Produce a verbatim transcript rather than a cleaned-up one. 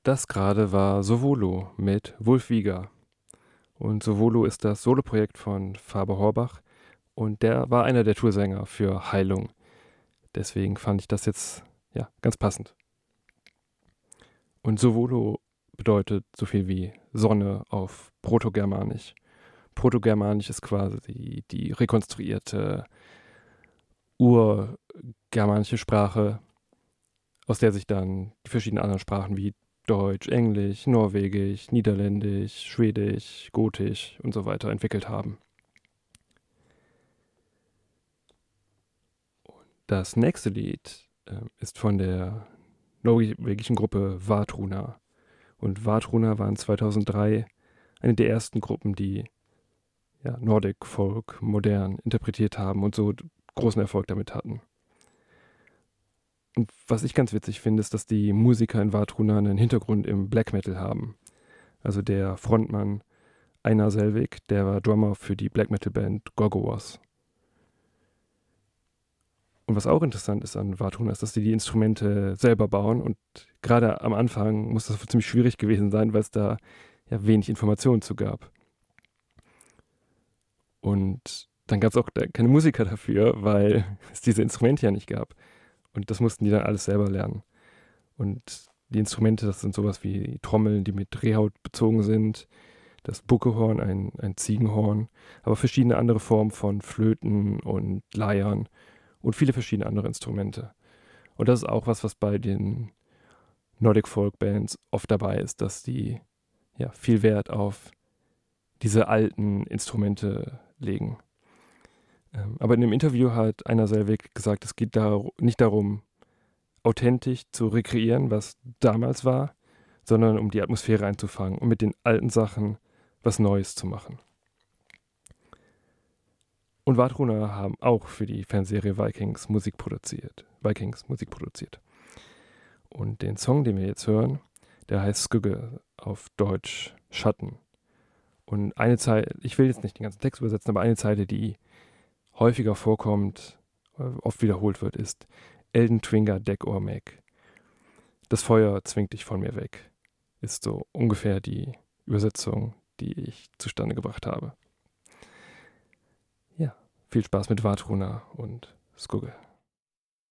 Das gerade war Sovolo mit Wulfviga. Und Sovolo ist das Soloprojekt von Faber Horbach und der war einer der Toursänger für Heilung. Deswegen fand ich das jetzt ja ganz passend. Und Sovolo bedeutet so viel wie Sonne auf Protogermanisch. Protogermanisch ist quasi die, die rekonstruierte urgermanische Sprache, aus der sich dann die verschiedenen anderen Sprachen wie Deutsch, Englisch, Norwegisch, Niederländisch, Schwedisch, Gotisch und so weiter entwickelt haben. Das nächste Lied äh, ist von der norwegischen Gruppe Vatruna. Und Vatruna waren zweitausenddrei eine der ersten Gruppen, die ja, Nordic Folk modern interpretiert haben und so großen Erfolg damit hatten. Und was ich ganz witzig finde, ist, dass die Musiker in Vatruna einen Hintergrund im Black Metal haben. Also der Frontmann Einar Selvig, der war Drummer für die Black Metal Band Gorgoroth. Und was auch interessant ist an Vatruna, ist, dass die die Instrumente selber bauen. Und gerade am Anfang muss das ziemlich schwierig gewesen sein, weil es da ja wenig Informationen zu gab. Und dann gab es auch keine Musiker dafür, weil es diese Instrumente ja nicht gab. Und das mussten die dann alles selber lernen. Und die Instrumente, das sind sowas wie Trommeln, die mit Drehhaut bezogen sind, das Buckehorn, ein, ein Ziegenhorn, aber verschiedene andere Formen von Flöten und Leiern und viele verschiedene andere Instrumente. Und das ist auch was, was bei den Nordic Folk Bands oft dabei ist, dass die ja, viel Wert auf diese alten Instrumente legen. Ähm, aber in dem Interview hat Einar Selvig gesagt, es geht da nicht darum, authentisch zu rekreieren, was damals war, sondern um die Atmosphäre einzufangen und mit den alten Sachen was Neues zu machen. Und Vatruna haben auch für die Fernsehserie Vikings Musik produziert. Vikings Musik produziert. Und den Song, den wir jetzt hören, der heißt Skugge, auf Deutsch Schatten. Und eine Zeile, ich will jetzt nicht den ganzen Text übersetzen, aber eine Zeile, die häufiger vorkommt, oft wiederholt wird, ist Elden Twinger Deck Ormek. Das Feuer zwingt dich von mir weg. Ist so ungefähr die Übersetzung, die ich zustande gebracht habe. Ja, viel Spaß mit Vatruna und Skugge.